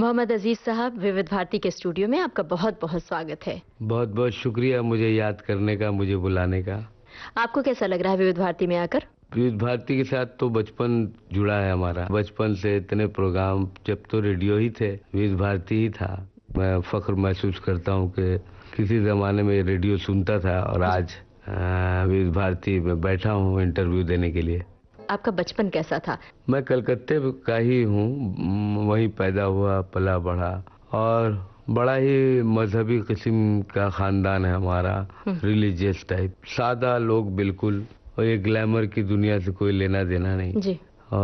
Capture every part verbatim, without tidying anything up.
मोहम्मद अजीज साहब, विविध भारती के स्टूडियो में आपका बहुत बहुत स्वागत है। बहुत बहुत शुक्रिया मुझे याद करने का, मुझे बुलाने का। आपको कैसा लग रहा है विविध भारती में आकर? विविध भारती के साथ तो बचपन जुड़ा है हमारा। बचपन से इतने प्रोग्राम, जब तो रेडियो ही थे, विविध भारती ही था। मैं फख्र महसूस करता हूँ कि किसी जमाने में रेडियो सुनता था और आज विविध भारती में बैठा हूँ इंटरव्यू देने के लिए। आपका बचपन कैसा था? मैं कलकत्ते का ही हूँ, वहीं पैदा हुआ, पला बढ़ा, और बड़ा ही मजहबी किस्म का खानदान है हमारा, रिलीजियस टाइप। सादा लोग बिल्कुल, और ये ग्लैमर की दुनिया से कोई लेना देना नहीं जी।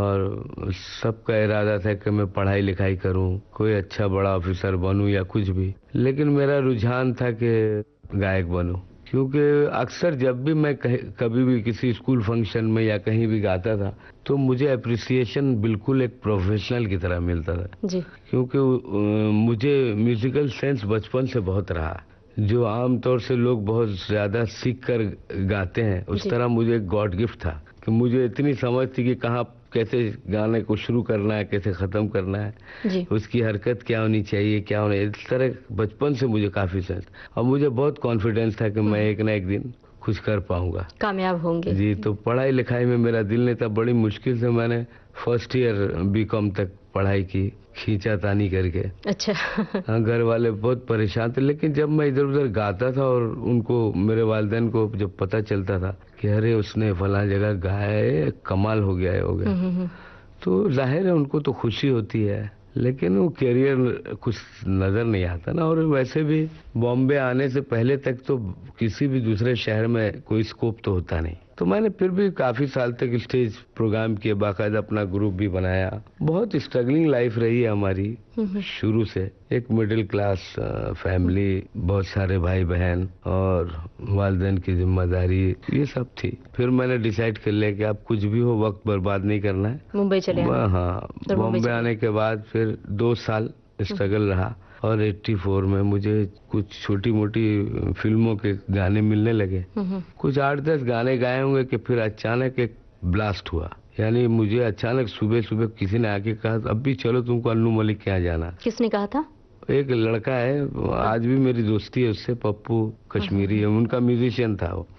और सबका इरादा था कि मैं पढ़ाई लिखाई करूं, कोई अच्छा बड़ा ऑफिसर बनूं या कुछ भी। लेकिन मेरा रुझान था कि गायक बनूं, क्योंकि अक्सर जब भी मैं कभी भी किसी स्कूल फंक्शन में या कहीं भी गाता था तो मुझे अप्रिसिएशन बिल्कुल एक प्रोफेशनल की तरह मिलता था जी। क्योंकि मुझे म्यूजिकल सेंस बचपन से बहुत रहा। जो आमतौर से लोग बहुत ज्यादा सीख कर गाते हैं, उस तरह मुझे एक गॉड गिफ्ट था कि मुझे इतनी समझ थी कि कहाँ कैसे गाने को शुरू करना है, कैसे खत्म करना है जी। उसकी हरकत क्या होनी चाहिए, क्या होना, इस तरह बचपन से मुझे काफी सेंस, और मुझे बहुत कॉन्फिडेंस था कि मैं एक ना एक दिन कुछ कर पाऊंगा, कामयाब होंगे जी। तो पढ़ाई लिखाई में मेरा दिल नहीं था। बड़ी मुश्किल से मैंने फर्स्ट ईयर बीकॉम तक पढ़ाई की, खींचा तानी करके। अच्छा। हाँ, घर वाले बहुत परेशान थे, लेकिन जब मैं इधर उधर गाता था और उनको, मेरे वालिदैन को जब पता चलता था कि अरे उसने फला जगह गाया है, कमाल हो गया है हो गया, तो जाहिर है उनको तो खुशी होती है, लेकिन वो करियर कुछ नजर नहीं आता ना। और वैसे भी बॉम्बे आने से पहले तक तो किसी भी दूसरे शहर में कोई स्कोप तो होता नहीं। तो मैंने फिर भी काफी साल तक स्टेज प्रोग्राम किए, बाकायदा अपना ग्रुप भी बनाया। बहुत स्ट्रगलिंग लाइफ रही है हमारी शुरू से। एक मिडिल क्लास फैमिली, बहुत सारे भाई बहन और वालिदैन की जिम्मेदारी, ये सब थी। फिर मैंने डिसाइड कर लिया कि अब कुछ भी हो, वक्त बर्बाद नहीं करना है, मुंबई चले आना। हाँ, बॉम्बे आने के बाद फिर दो साल स्ट्रगल रहा, और चौरासी में मुझे कुछ छोटी मोटी फिल्मों के गाने मिलने लगे। कुछ आठ दस गाने गाए होंगे कि फिर अचानक एक ब्लास्ट हुआ। यानी मुझे अचानक सुबह सुबह किसी ने आके कहा, अब भी चलो तुमको अन्नू मलिक के यहाँ जाना। किसने कहा था? एक लड़का है, आज भी मेरी दोस्ती है उससे, पप्पू कश्मीरी है, उनका म्यूजिशियन था वो।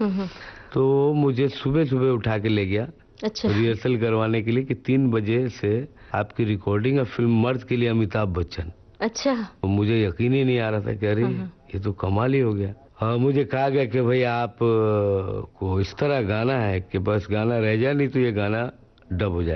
तो मुझे सुबह सुबह उठा के ले गया, अच्छा, रिहर्सल करवाने के लिए कि तीन बजे से आपकी रिकॉर्डिंग है फिल्म मर्द के लिए अमिताभ बच्चन। अच्छा। तो मुझे यकीन ही नहीं आ रहा था कि अरे ये तो कमाल ही हो गया। हाँ, मुझे कहा गया कि भाई आप को इस तरह गाना है कि बस गाना रह जाए, नहीं तो ये गाना डब हो जाए।